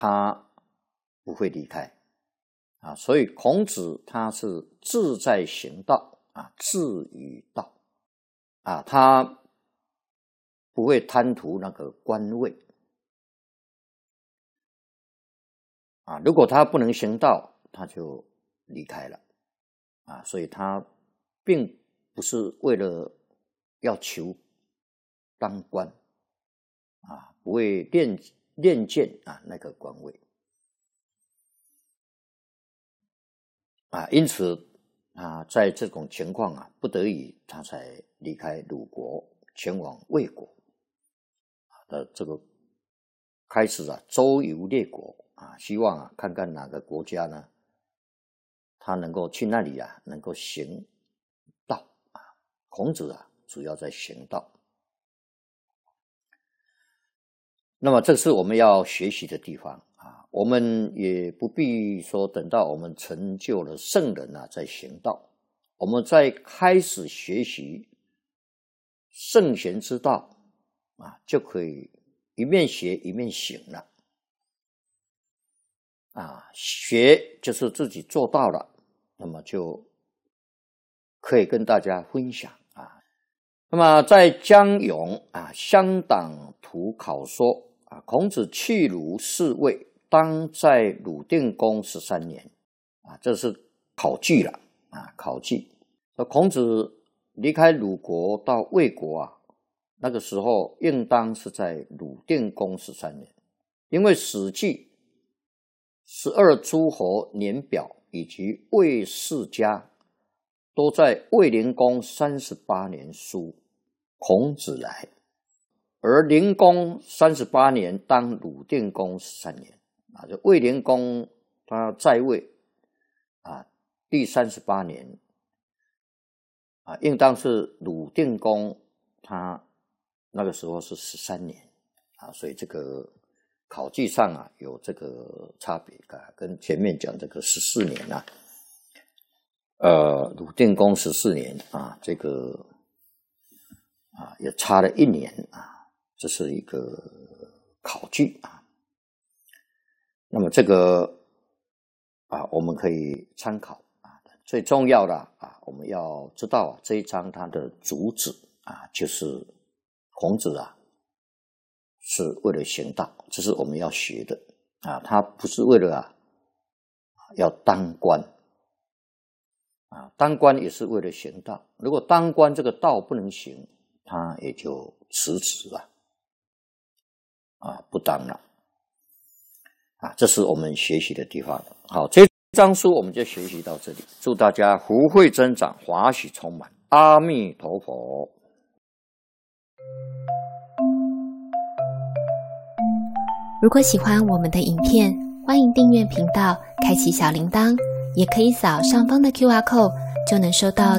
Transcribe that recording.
他不会离开啊。所以孔子他是志在行道啊，志于道啊，他不会贪图那个官位啊。如果他不能行道，他就离开了啊。所以他并不是为了要求当官啊，不会恋见啊那个官位啊。因此啊，在这种情况啊，不得已他才离开鲁国，前往魏国的这个开始啊，周游列国啊，希望啊看看哪个国家呢，他能够去那里啊，能够行道啊。孔子啊，主要在行道。那么这是我们要学习的地方啊。我们也不必说等到我们成就了圣人啊，再行道。我们在开始学习圣贤之道啊，就可以一面学一面行了啊。学就是自己做到了，那么就可以跟大家分享啊。那么在江永啊乡党图考说啊，孔子去鲁4位，当在鲁定公13年啊，这是考据了啊，考据。孔子离开鲁国到魏国啊，那个时候应当是在鲁定公13年，因为《史记》12诸侯年表以及魏世家都在魏灵公38年书孔子来，而灵公38年当鲁定公13年啊，就魏灵公他在位啊第38年啊，应当是鲁定公他那个时候是13年啊，所以这个考据上啊有这个差别啊，跟前面讲这个14年啊，鲁定公14年啊，这个啊也差了1年啊，这是一个考据啊。那么这个啊我们可以参考。最重要的啊，我们要知道这一章它的主旨啊，就是孔子啊是为了行道，这是我们要学的啊。他不是为了啊要当官啊，当官也是为了行道。如果当官这个道不能行，他也就辞职了啊，不当了啊。这是我们学习的地方。好，这章书我们就学习到这里，祝大家福慧增长，华喜充满，阿弥陀佛。 如果喜欢我们的影片，欢迎订阅频道，开启小铃铛，也可以扫上方的 QR code，就能收到